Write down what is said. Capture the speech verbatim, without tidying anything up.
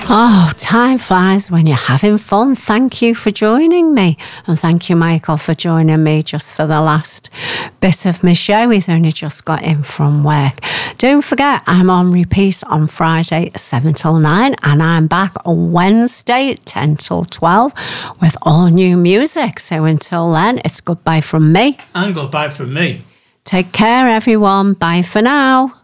Oh, time flies when you're having fun. Thank you for joining me. And thank you, Michael, for joining me just for the last bit of my show. He's only just got in from work. Don't forget, I'm on repeat on Friday, seven till nine, and I'm back on Wednesday, ten till twelve, with all new music. So until then, it's goodbye from me. And goodbye from me. Take care, everyone. Bye for now.